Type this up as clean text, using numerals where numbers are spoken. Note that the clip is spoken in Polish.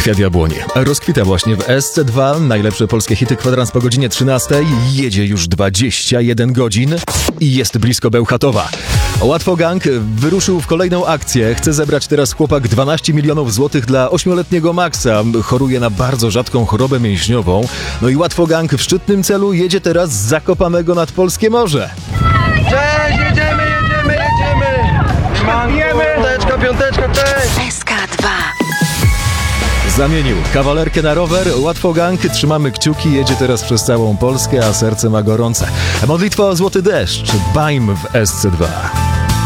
Kwiat Jabłoni rozkwita właśnie w SC2. Najlepsze polskie hity, kwadrans po godzinie 13. Jedzie już 21 godzin i jest blisko Bełchatowa. Łatwo Gang wyruszył w kolejną akcję. Chce zebrać teraz chłopak 12 milionów złotych dla 8-letniego Maxa. Choruje na bardzo rzadką chorobę mięśniową. No i Łatwo Gang w szczytnym celu jedzie teraz z Zakopanego nad Polskie Morze. Cześć, jedziemy! Piąteczka, cześć! SK2. Zamienił kawalerkę na rower. Łatwo Gang, trzymamy kciuki, jedzie teraz przez całą Polskę, a serce ma gorące. Modlitwa o złoty deszcz. Baim w SC2.